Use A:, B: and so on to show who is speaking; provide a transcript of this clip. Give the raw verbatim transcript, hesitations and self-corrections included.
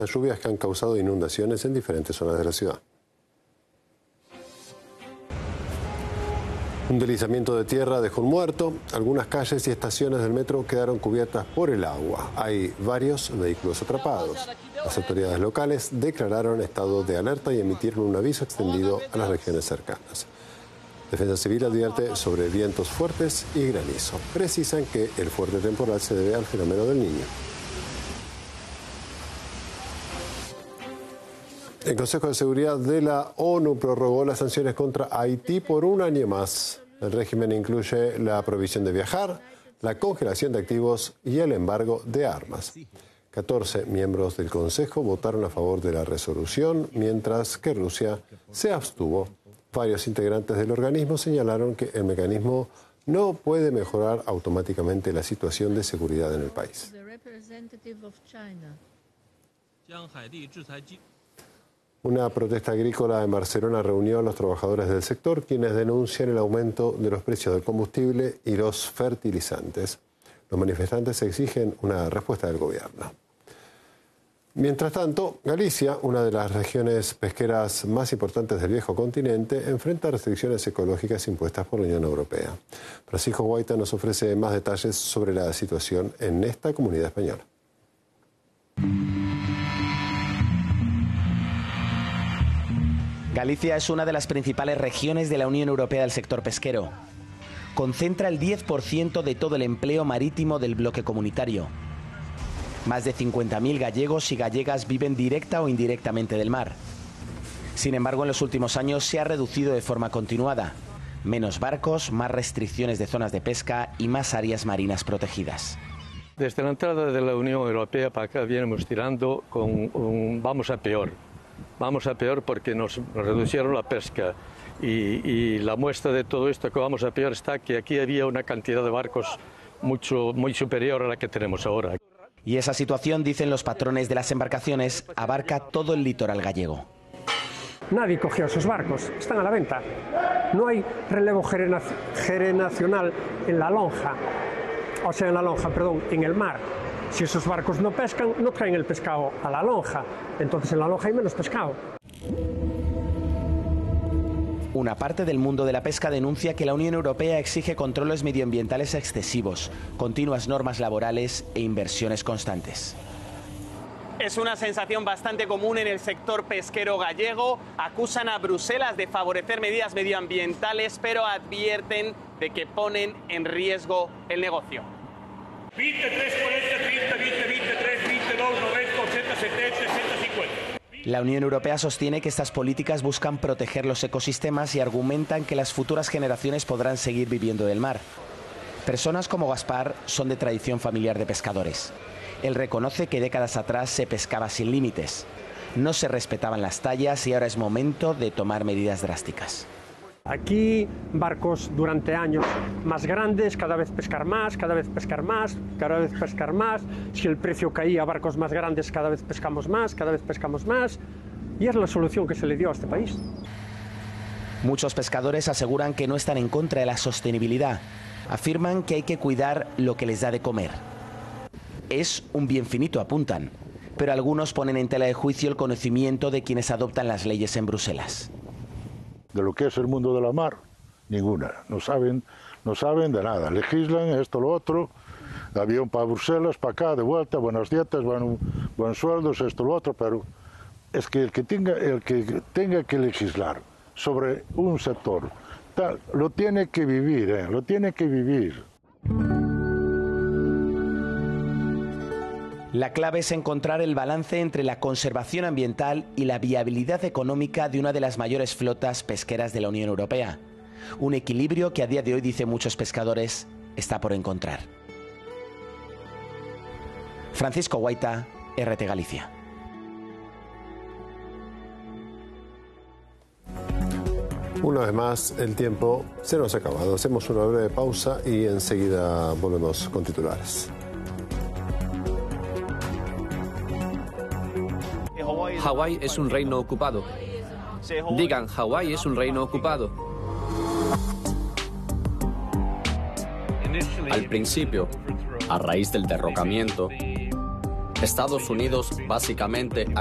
A: Las lluvias que han causado inundaciones en diferentes zonas de la ciudad. Un deslizamiento de tierra dejó un muerto. Algunas calles y estaciones del metro quedaron cubiertas por el agua. Hay varios vehículos atrapados. Las autoridades locales declararon estado de alerta y emitieron un aviso extendido a las regiones cercanas. Defensa Civil advierte sobre vientos fuertes y granizo. Precisan que el fuerte temporal se debe al fenómeno del Niño. El Consejo de Seguridad de la ONU prorrogó las sanciones contra Haití por un año más. El régimen incluye la prohibición de viajar, la congelación de activos y el embargo de armas. catorce miembros del Consejo votaron a favor de la resolución, mientras que Rusia se abstuvo. Varios integrantes del organismo señalaron que el mecanismo no puede mejorar automáticamente la situación de seguridad en el país. Una protesta agrícola en Barcelona reunió a los trabajadores del sector, quienes denuncian el aumento de los precios del combustible y los fertilizantes. Los manifestantes exigen una respuesta del gobierno. Mientras tanto, Galicia, una de las regiones pesqueras más importantes del viejo continente, enfrenta restricciones ecológicas impuestas por la Unión Europea. Francisco Guaita nos ofrece más detalles sobre la situación en esta comunidad española.
B: Galicia es una de las principales regiones de la Unión Europea del sector pesquero. Concentra el diez por ciento de todo el empleo marítimo del bloque comunitario. Más de cincuenta mil gallegos y gallegas viven directa o indirectamente del mar. Sin embargo, en los últimos años se ha reducido de forma continuada. Menos barcos, más restricciones de zonas de pesca y más áreas marinas protegidas.
C: Desde la entrada de la Unión Europea para acá venimos tirando con un vamos a peor. Vamos a peor porque nos reducieron la pesca y, y la muestra de todo esto que vamos a peor está que aquí había una cantidad de barcos mucho, muy superior a la que tenemos ahora.
B: Y esa situación, dicen los patrones de las embarcaciones, abarca todo el litoral gallego.
D: Nadie cogió esos barcos, están a la venta. No hay relevo generacional en la lonja, o sea, en la lonja, perdón, en el mar. Si esos barcos no pescan, no traen el pescado a la lonja. Entonces en la lonja hay menos pescado.
B: Una parte del mundo de la pesca denuncia que la Unión Europea exige controles medioambientales excesivos, continuas normas laborales e inversiones constantes.
E: Es una sensación bastante común en el sector pesquero gallego. Acusan a Bruselas de favorecer medidas medioambientales, pero advierten de que ponen en riesgo el negocio.
F: veintitrés, cuarenta, treinta, veinte, veintitrés, veintidós, noventa, ochenta, setenta, sesenta, cincuenta.
B: La Unión Europea sostiene que estas políticas buscan proteger los ecosistemas y argumentan que las futuras generaciones podrán seguir viviendo del mar. Personas como Gaspar son de tradición familiar de pescadores. Él reconoce que décadas atrás se pescaba sin límites. No se respetaban las tallas y ahora es momento de tomar medidas drásticas.
D: Aquí barcos durante años más grandes, cada vez pescar más, cada vez pescar más, cada vez pescar más. Si el precio caía, barcos más grandes, cada vez pescamos más, cada vez pescamos más. Y es la solución que se le dio a este país.
B: Muchos pescadores aseguran que no están en contra de la sostenibilidad. Afirman que hay que cuidar lo que les da de comer. Es un bien finito, apuntan, pero algunos ponen en tela de juicio el conocimiento de quienes adoptan las leyes en Bruselas.
G: De lo que es el mundo de la mar, ninguna. No saben, no saben de nada. Legislan esto, lo otro, avión para Bruselas, para acá, de vuelta, buenas dietas, buen, buenos sueldos, esto, lo otro, pero es que el que tenga, el que, tenga que legislar sobre un sector, tal, lo tiene que vivir, ¿eh? lo tiene que vivir.
B: La clave es encontrar el balance entre la conservación ambiental y la viabilidad económica de una de las mayores flotas pesqueras de la Unión Europea. Un equilibrio que a día de hoy, dicen muchos pescadores, está por encontrar. Francisco Guaita, R T Galicia.
A: Una vez más, el tiempo se nos ha acabado. Hacemos una breve pausa y enseguida volvemos con titulares.
H: Hawái es un reino ocupado. Digan, Hawái es un reino ocupado. Al principio, a raíz del derrocamiento,
I: Estados Unidos básicamente